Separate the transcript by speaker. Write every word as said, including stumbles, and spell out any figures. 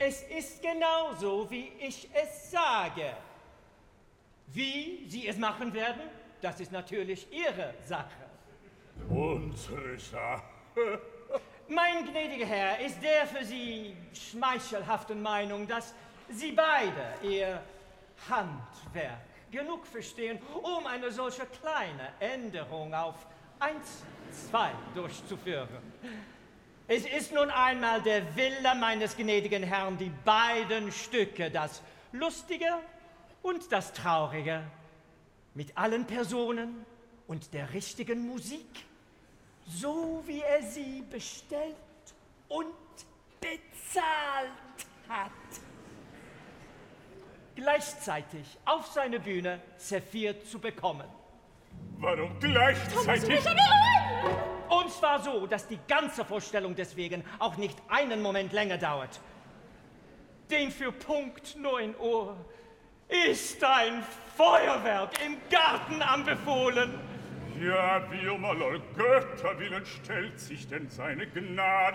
Speaker 1: Es ist genau so, wie ich es sage. Wie Sie es machen werden, das ist natürlich Ihre Sache.
Speaker 2: Unsere Sache.
Speaker 1: Mein gnädiger Herr ist der für Sie schmeichelhaften Meinung, dass Sie beide Ihr Handwerk genug verstehen, um eine solche kleine Änderung auf eins, zwei durchzuführen. Es ist nun einmal der Wille meines gnädigen Herrn, die beiden Stücke, das Lustige und das Traurige, mit allen Personen und der richtigen Musik, so wie er sie bestellt und bezahlt hat, gleichzeitig auf seine Bühne serviert zu bekommen.
Speaker 2: Warum gleichzeitig?
Speaker 1: Und zwar so, dass die ganze Vorstellung deswegen auch nicht einen Moment länger dauert. Denn für Punkt neun Uhr ist ein Feuerwerk im Garten anbefohlen.
Speaker 2: Ja, wie um aller Götter willen stellt sich denn seine Gnade